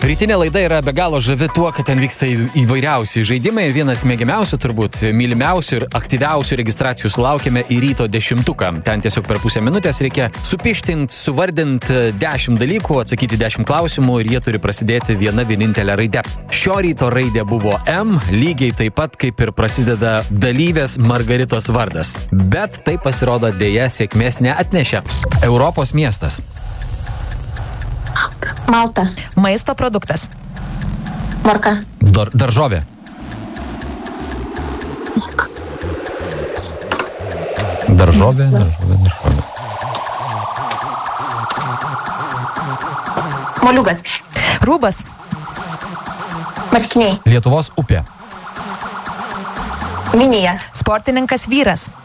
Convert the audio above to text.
Rytinė laida yra be galo žavi tuo, kad ten vyksta įvairiausi žaidimai. Vienas mėgiamiausių, turbūt mylimiausių ir aktyviausių registracijų sulaukėme į ryto 10. Ten tiesiog per pusę minutės reikia supištinti, suvardinti 10 dalykų, atsakyti 10 klausimų ir jie turi prasidėti viena vienintelė raide. Šio ryto raidė buvo M, lygiai taip pat kaip ir prasideda dalyvės Margaritos vardas. Bet tai pasirodo dėja sėkmės neatnešė. Europos miestas. Malta. Maisto produktas. Morka. Daržovė. Daržovė. Moliūgas. Rūbas. Marškiniai. Lietuvos upė. Minija. Sportininkas vyras.